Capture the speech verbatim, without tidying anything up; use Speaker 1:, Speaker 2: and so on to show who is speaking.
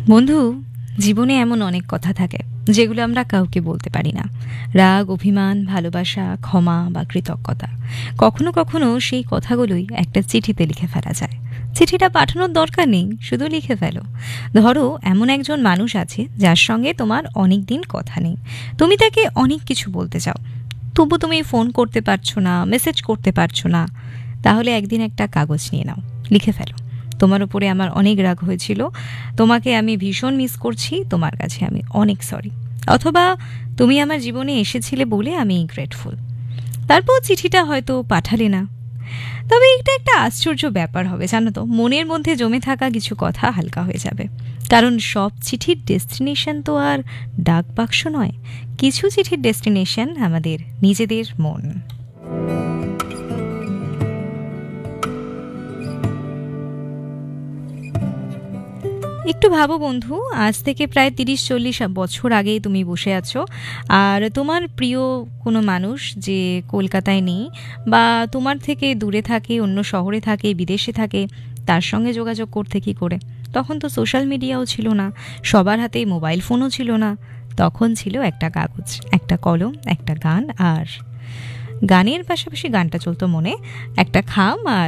Speaker 1: বন্ধু, জীবনে এমন অনেক কথা থাকে যেগুলো আমরা কাউকে বলতে পারি না। রাগ, অভিমান, ভালোবাসা, ক্ষমা বা কৃতজ্ঞতা। কখনো কখনো সেই কথাগুলোই একটা চিঠিতে লিখে ফেলা যায়। চিঠিটা পাঠানোর দরকার নেই, শুধু লিখে ফেলো। ধরো, এমন একজন মানুষ আছে যার সঙ্গে তোমার অনেক দিন কথা নেই। তুমি তাকে অনেক কিছু বলতে চাও, তবু তুমি ফোন করতে পারছো না, মেসেজ করতে পারছো না। তাহলে একদিন একটা কাগজ নিয়ে নাও, লিখে ফেলো, তোমার উপরে আমার অনেক রাগ হয়েছিল, তোমাকে আমি ভীষণ মিস করছি, তোমার কাছে আমি অনেক সরি। অথবা, তুমি আমার জীবনে এসেছিলে বলে আমি গ্রেটফুল। তারপর চিঠিটা হয়তো পাঠালে না, তবে এটা একটা আশ্চর্য ব্যাপার হবে জানো তো, মনের মধ্যে জমে থাকা কিছু কথা হালকা হয়ে যাবে। কারণ সব চিঠির ডেস্টিনেশন তো আর ডাক বাক্স নয়। কিছু চিঠির ডেস্টিনেশন আমাদের নিজেদের মন। একটু ভাবো বন্ধু, আজ থেকে প্রায় তিরিশ চল্লিশ বছর আগে তুমি বসে আছো, আর তোমার প্রিয় কোনো মানুষ যে কলকাতায় নেই, বা তোমার থেকে দূরে থাকে, অন্য শহরে থাকে, বিদেশে থাকে, তার সঙ্গে যোগাযোগ করতে কী করে? তখন তো সোশ্যাল মিডিয়াও ছিল না, সবার হাতেই মোবাইল ফোনও ছিল না। তখন ছিল একটা কাগজ, একটা কলম, একটা গান, আর গানের পাশাপাশি গানটা চলতো মনে, একটা খাম আর